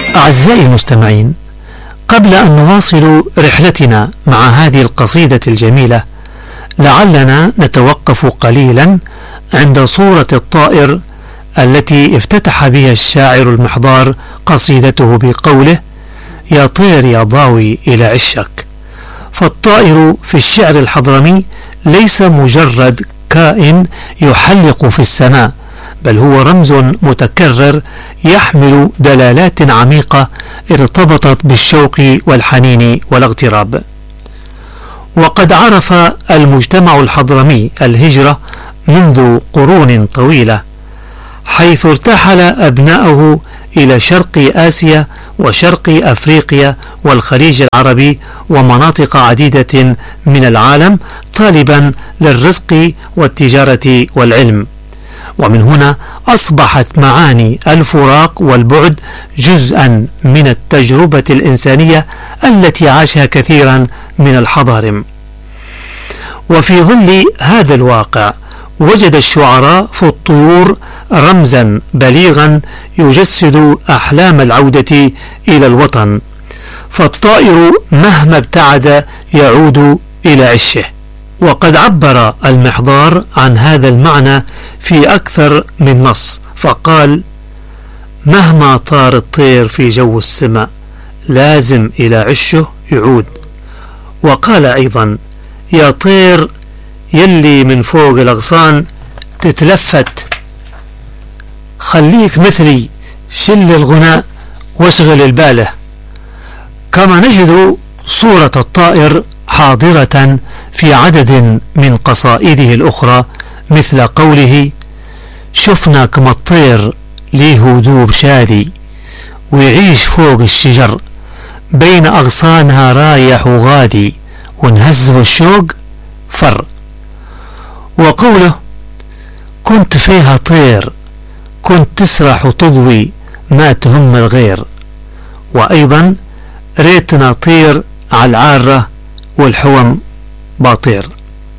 أعزائي المستمعين، قبل أن نواصل رحلتنا مع هذه القصيدة الجميلة، لعلنا نتوقف قليلا عند صورة الطائر التي افتتح بها الشاعر المحضار قصيدته بقوله: يا طير يا ضاوي إلى عشك. فالطائر في الشعر الحضرمي ليس مجرد كائن يحلق في السماء، بل هو رمز متكرر يحمل دلالات عميقة ارتبطت بالشوق والحنين والاغتراب. وقد عرف المجتمع الحضرمي الهجرة منذ قرون طويلة، حيث ارتحل أبناؤه إلى شرق آسيا وشرق أفريقيا والخليج العربي ومناطق عديدة من العالم طالبا للرزق والتجارة والعلم. ومن هنا أصبحت معاني الفراق والبعد جزءا من التجربة الإنسانية التي عاشها كثيرا من الحضارم. وفي ظل هذا الواقع وجد الشعراء في الطيور رمزا بليغا يجسد أحلام العودة إلى الوطن، فالطائر مهما ابتعد يعود إلى عشه. وقد عبر المحضار عن هذا المعنى في أكثر من نص، فقال: مهما طار الطير في جو السماء لازم إلى عشه يعود. وقال أيضا: يا طير يلي من فوق الأغصان تتلفت، خليك مثلي شل الغناء واشغل الباله. كما نجد صورة الطائر حاضرة في عدد من قصائده الأخرى، مثل قوله: شفنا كما الطير ليه هدوب شادي ويعيش فوق الشجر بين أغصانها رايح وغادي ونهزه الشوق فر. وقوله: كنت فيها طير كنت تسرح وتضوي ما تهم الغير. وأيضا: ريتنا طير على العارة والحوم باطير.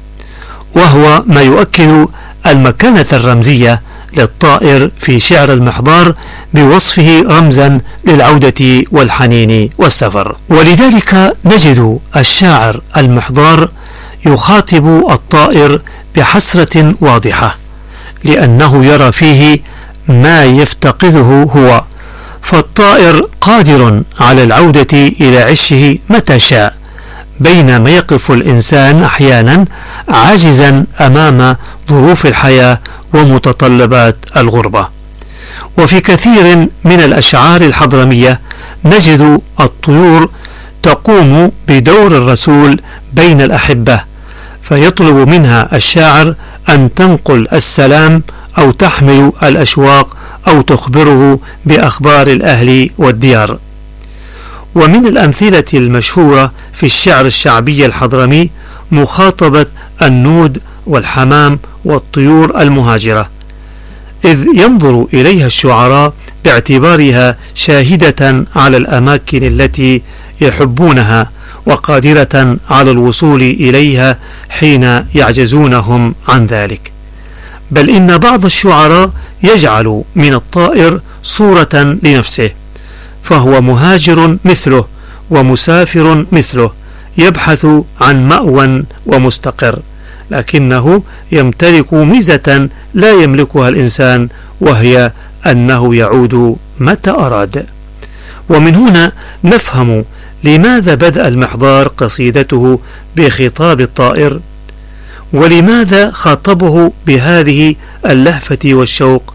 وهو ما يؤكد المكانة الرمزية للطائر في شعر المحضار بوصفه رمزا للعودة والحنين والسفر. ولذلك نجد الشاعر المحضار يخاطب الطائر بحسرة واضحة، لأنه يرى فيه ما يفتقده هو، فالطائر قادر على العودة إلى عشه متى شاء، بينما يقف الإنسان أحيانا عاجزا أمام ظروف الحياة ومتطلبات الغربة. وفي كثير من الأشعار الحضرمية نجد الطيور تقوم بدور الرسول بين الأحبة، فيطلب منها الشاعر أن تنقل السلام أو تحمل الأشواق أو تخبره بأخبار الأهل والديار. ومن الأمثلة المشهورة في الشعر الشعبي الحضرمي مخاطبة النود والحمام والطيور المهاجرة، إذ ينظر إليها الشعراء باعتبارها شاهدة على الأماكن التي يحبونها وقادرة على الوصول إليها حين يعجزونهم عن ذلك. بل إن بعض الشعراء يجعل من الطائر صورة لنفسه، فهو مهاجر مثله ومسافر مثله، يبحث عن مأوى ومستقر، لكنه يمتلك ميزة لا يملكها الإنسان، وهي أنه يعود متى أراد. ومن هنا نفهم لماذا بدأ المحضار قصيدته بخطاب الطائر، ولماذا خاطبه بهذه اللهفة والشوق.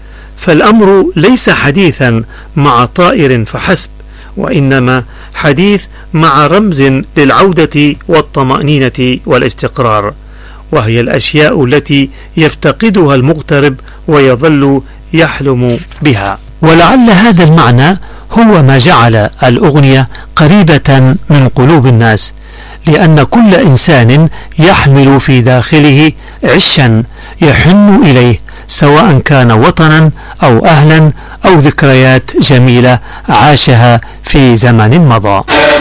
فالأمر ليس حديثا مع طائر فحسب، وإنما حديث مع رمز للعودة والطمأنينة والاستقرار، وهي الأشياء التي يفتقدها المغترب ويظل يحلم بها. ولعل هذا المعنى هو ما جعل الأغنية قريبة من قلوب الناس، لأن كل إنسان يحمل في داخله عشا يحن إليه، سواء كان وطنا أو أهلا أو ذكريات جميلة عاشها في زمن مضى.